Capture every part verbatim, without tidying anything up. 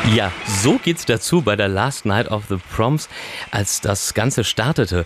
Ja, so geht's dazu bei der Last Night of the Proms, als das Ganze startete,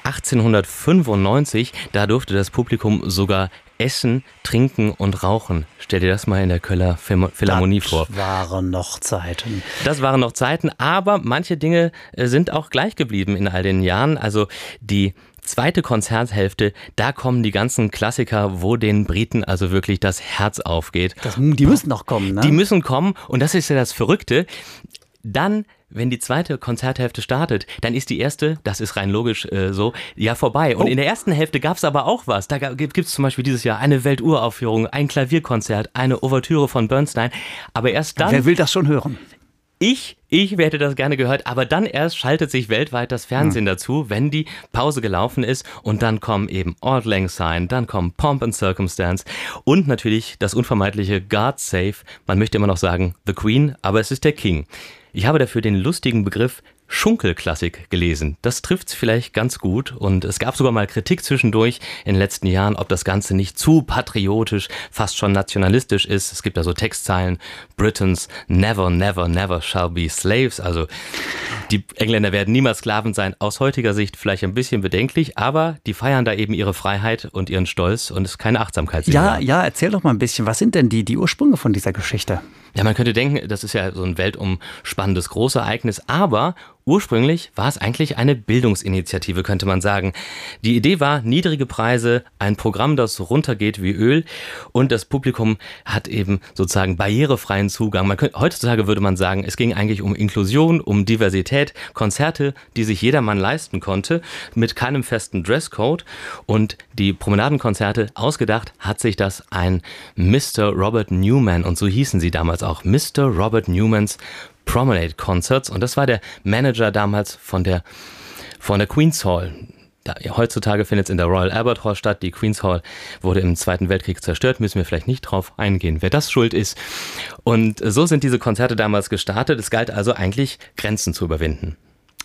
achtzehnhundertfünfundneunzig, da durfte das Publikum sogar essen, trinken und rauchen. Stell dir das mal in der Kölner Philharmonie das vor. Das waren noch Zeiten. Das waren noch Zeiten, aber manche Dinge sind auch gleich geblieben in all den Jahren. Also die zweite Konzerthälfte, da kommen die ganzen Klassiker, wo den Briten also wirklich das Herz aufgeht. Das, die müssen noch kommen, ne? Die müssen kommen und das ist ja das Verrückte. Dann, wenn die zweite Konzerthälfte startet, dann ist die erste, das ist rein logisch äh, so, ja vorbei. Und oh. in der ersten Hälfte gab es aber auch was. Da gibt es zum Beispiel dieses Jahr eine Welturaufführung, ein Klavierkonzert, eine Ouvertüre von Bernstein. Aber erst dann... Wer will das schon hören? Ich, ich hätte das gerne gehört, aber dann erst schaltet sich weltweit das Fernsehen hm. dazu, wenn die Pause gelaufen ist und dann kommen eben Auld Lang Syne, dann kommen Pomp and Circumstance und natürlich das unvermeidliche God Save. Man möchte immer noch sagen The Queen, aber es ist der King. Ich habe dafür den lustigen Begriff Schunkelklassik gelesen. Das trifft's vielleicht ganz gut und es gab sogar mal Kritik zwischendurch in den letzten Jahren, ob das Ganze nicht zu patriotisch, fast schon nationalistisch ist. Es gibt da so Textzeilen, Britons never, never, never shall be slaves. Also die Engländer werden niemals Sklaven sein. Aus heutiger Sicht vielleicht ein bisschen bedenklich, aber die feiern da eben ihre Freiheit und ihren Stolz und es ist keine Achtsamkeit. Ja, ja, erzähl doch mal ein bisschen. Was sind denn die, die Ursprünge von dieser Geschichte? Ja, man könnte denken, das ist ja so ein weltumspannendes Großereignis, aber ursprünglich war es eigentlich eine Bildungsinitiative, könnte man sagen. Die Idee war, niedrige Preise, ein Programm, das runtergeht wie Öl und das Publikum hat eben sozusagen barrierefreien Zugang. Man könnte, heutzutage würde man sagen, es ging eigentlich um Inklusion, um Diversität, Konzerte, die sich jedermann leisten konnte, mit keinem festen Dresscode und die Promenadenkonzerte ausgedacht hat sich das ein Mister Robert Newman und so hießen sie damals auch, Mister Robert Newmans Promenade Concerts und das war der Manager damals von der, von der Queen's Hall. Da, ja, heutzutage findet es in der Royal Albert Hall statt. Die Queen's Hall wurde im Zweiten Weltkrieg zerstört, müssen wir vielleicht nicht drauf eingehen, wer das schuld ist. Und so sind diese Konzerte damals gestartet. Es galt also eigentlich, Grenzen zu überwinden.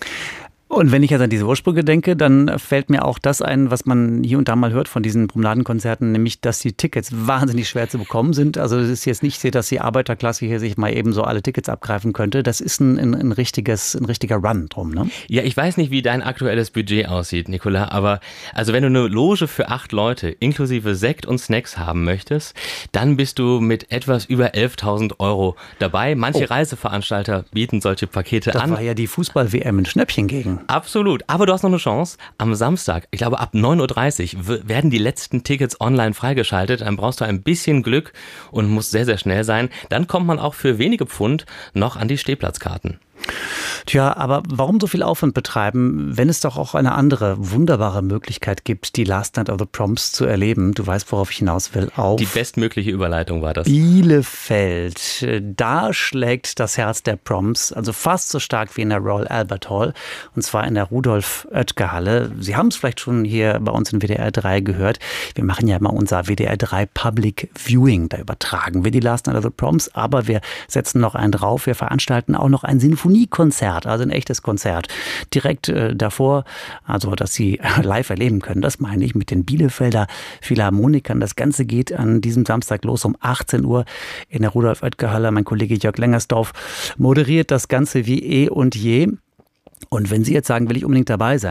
Und wenn ich jetzt an diese Ursprünge denke, dann fällt mir auch das ein, was man hier und da mal hört von diesen Promenadenkonzerten, nämlich, dass die Tickets wahnsinnig schwer zu bekommen sind. Also es ist jetzt nicht so, dass die Arbeiterklasse hier sich mal eben so alle Tickets abgreifen könnte. Das ist ein, ein, ein, richtiges, ein richtiger Run drum, ne? Ja, ich weiß nicht, wie dein aktuelles Budget aussieht, Nicola, aber also wenn du eine Loge für acht Leute inklusive Sekt und Snacks haben möchtest, dann bist du mit etwas über elftausend Euro dabei. Manche oh. Reiseveranstalter bieten solche Pakete das an. Das war ja die Fußball-W M ein Schnäppchen gegen. Absolut, aber du hast noch eine Chance. Am Samstag, ich glaube ab neun Uhr dreißig, werden die letzten Tickets online freigeschaltet. Dann brauchst du ein bisschen Glück und musst sehr, sehr schnell sein. Dann kommt man auch für wenige Pfund noch an die Stehplatzkarten. Tja, aber warum so viel Aufwand betreiben, wenn es doch auch eine andere, wunderbare Möglichkeit gibt, die Last Night of the Proms zu erleben? Du weißt, worauf ich hinaus will. Auf die bestmögliche Überleitung war das. Bielefeld. Da schlägt das Herz der Proms, also fast so stark wie in der Royal Albert Hall, und zwar in der Rudolf-Oetker-Halle. Sie haben es vielleicht schon hier bei uns in W D R drei gehört. Wir machen ja immer unser W D R drei Public Viewing. Da übertragen wir die Last Night of the Proms, aber wir setzen noch einen drauf. Wir veranstalten auch noch ein Sinfoniekonzert, also ein echtes Konzert. Direkt äh, davor, also dass Sie live erleben können, das meine ich, mit den Bielefelder Philharmonikern. Das Ganze geht an diesem Samstag los um achtzehn Uhr in der Rudolf-Oetker-Halle. Mein Kollege Jörg Lengersdorf moderiert das Ganze wie eh und je. Und wenn Sie jetzt sagen, will ich unbedingt dabei sein,